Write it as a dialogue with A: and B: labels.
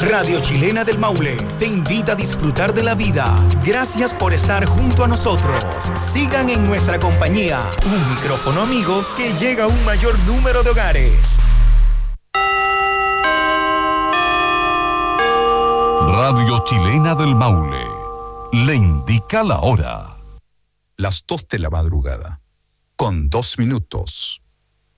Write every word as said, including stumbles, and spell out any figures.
A: Radio Chilena del Maule te invita a disfrutar de la vida. Gracias por estar junto a nosotros. Sigan en nuestra compañía. Un micrófono amigo que llega a un mayor número de hogares.
B: Radio Chilena del Maule le indica la hora.
C: Las dos de la madrugada, con dos minutos.